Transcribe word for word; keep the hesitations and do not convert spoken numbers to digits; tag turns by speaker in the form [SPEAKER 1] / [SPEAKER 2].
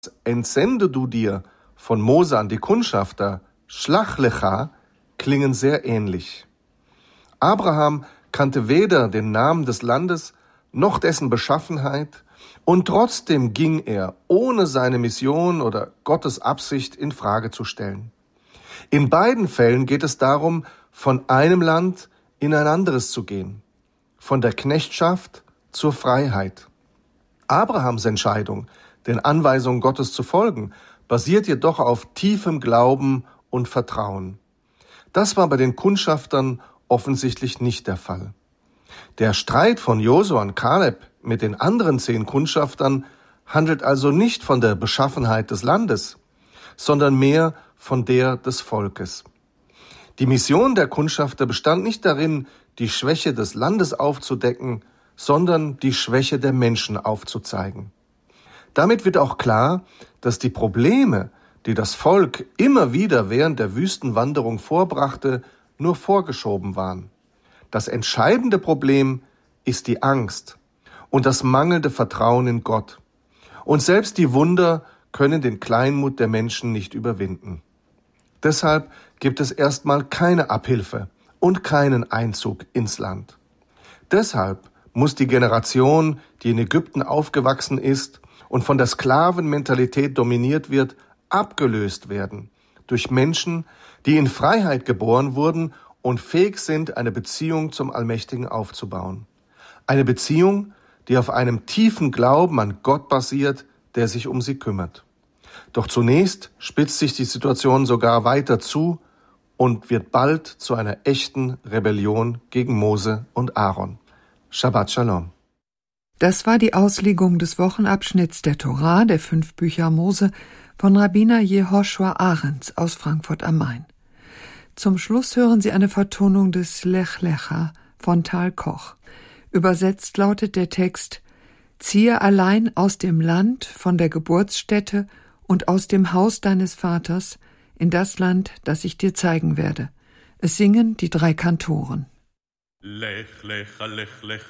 [SPEAKER 1] Entsende du dir von Mose an die Kundschafter, Shlach lecha, klingen sehr ähnlich. Abraham kannte weder den Namen des Landes noch dessen Beschaffenheit, und trotzdem ging er, ohne seine Mission oder Gottes Absicht in Frage zu stellen. In beiden Fällen geht es darum, von einem Land in ein anderes zu gehen, von der Knechtschaft zur Freiheit. Abrahams Entscheidung, den Anweisungen Gottes zu folgen, basiert jedoch auf tiefem Glauben und Vertrauen. Das war bei den Kundschaftern offensichtlich nicht der Fall. Der Streit von Josua und Kaleb mit den anderen zehn Kundschaftern handelt also nicht von der Beschaffenheit des Landes, sondern mehr von der des Volkes. Die Mission der Kundschafter bestand nicht darin, die Schwäche des Landes aufzudecken, sondern die Schwäche der Menschen aufzuzeigen. Damit wird auch klar, dass die Probleme, die das Volk immer wieder während der Wüstenwanderung vorbrachte, nur vorgeschoben waren. Das entscheidende Problem ist die Angst und das mangelnde Vertrauen in Gott. Und selbst die Wunder können den Kleinmut der Menschen nicht überwinden. Deshalb gibt es erstmal keine Abhilfe und keinen Einzug ins Land. Deshalb muss die Generation, die in Ägypten aufgewachsen ist und von der Sklavenmentalität dominiert wird, abgelöst werden durch Menschen, die in Freiheit geboren wurden und fähig sind, eine Beziehung zum Allmächtigen aufzubauen. Eine Beziehung, die auf einem tiefen Glauben an Gott basiert, der sich um sie kümmert. Doch zunächst spitzt sich die Situation sogar weiter zu und wird bald zu einer echten Rebellion gegen Mose und Aaron. Shabbat Shalom.
[SPEAKER 2] Das war die Auslegung des Wochenabschnitts der Torah, der fünf Bücher Mose, von Rabbiner Jehoshua Arens aus Frankfurt am Main. Zum Schluss hören Sie eine Vertonung des Lech Lecha von Tal Koch. Übersetzt lautet der Text: Ziehe allein aus dem Land, von der Geburtsstätte und aus dem Haus deines Vaters in das Land, das ich dir zeigen werde. Es singen die drei Kantoren.
[SPEAKER 3] Lech lecha, lech lecha,